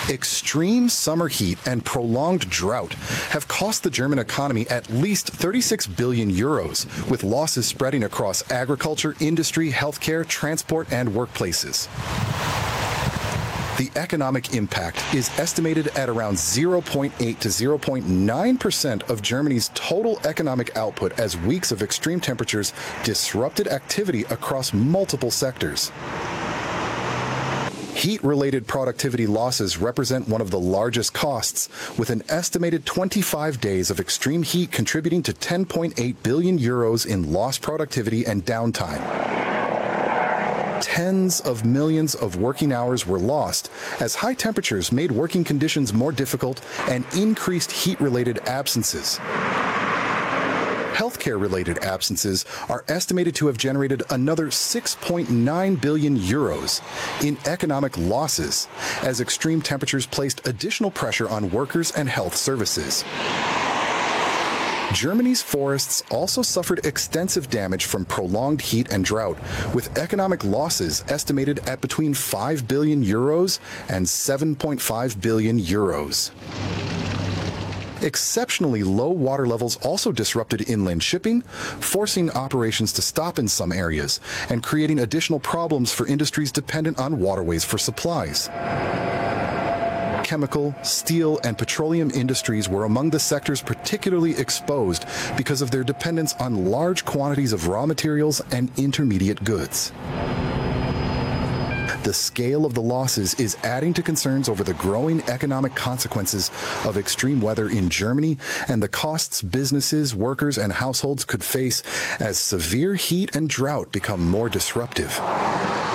Extreme summer heat and prolonged drought have cost the German economy at least 36 billion euros, with losses spreading across agriculture, industry, healthcare, transport, and workplaces. The economic impact is estimated at around 0.8 to 0.9% of Germany's total economic output as weeks of extreme temperatures disrupted activity across multiple sectors. Heat-related productivity losses represent one of the largest costs, with an estimated 25 days of extreme heat contributing to 10.8 billion euros in lost productivity and downtime. Tens of millions of working hours were lost as high temperatures made working conditions more difficult and increased heat-related absences. Healthcare-related absences are estimated to have generated another 6.9 billion euros in economic losses as extreme temperatures placed additional pressure on workers and health services. Germany's forests also suffered extensive damage from prolonged heat and drought, with economic losses estimated at between 5 billion euros and 7.5 billion euros. Exceptionally low water levels also disrupted inland shipping, forcing operations to stop in some areas and creating additional problems for industries dependent on waterways for supplies. Chemical, steel, and petroleum industries were among the sectors particularly exposed because of their dependence on large quantities of raw materials and intermediate goods. The scale of the losses is adding to concerns over the growing economic consequences of extreme weather in Germany and the costs businesses, workers, and households could face as severe heat and drought become more disruptive.